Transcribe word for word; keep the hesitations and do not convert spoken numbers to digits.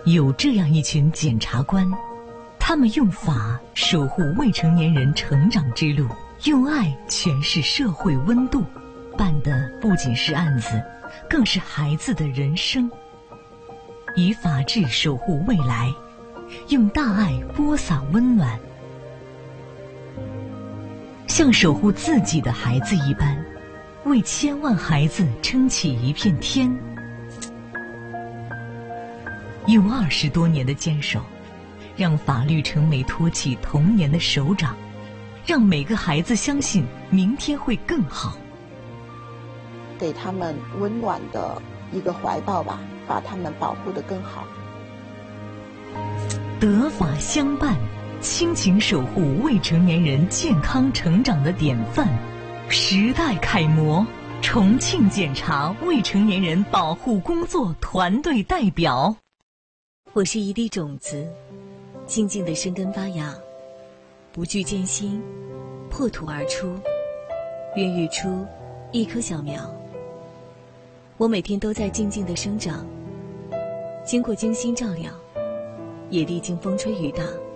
有这样一群检察官，他们用法守护未成年人成长之路，用爱诠释社会温度，办的不仅是案子，更是孩子的人生。以法治守护未来，用大爱播撒温暖，像守护自己的孩子一般，为千万孩子撑起一片天。用二十多年的坚守，让法律成为托起童年的手掌，让每个孩子相信明天会更好。 给他们温暖的一个怀抱吧，把他们保护得更好。 德法相伴，亲情守护未成年人健康成长的典范，时代楷模，重庆检察未成年人保护工作团队代表。 我是一粒种子，静静地生根发芽，不惧艰辛，破土而出，孕育出一棵小苗。我每天都在静静地生长，经过精心照料，也历经风吹雨打。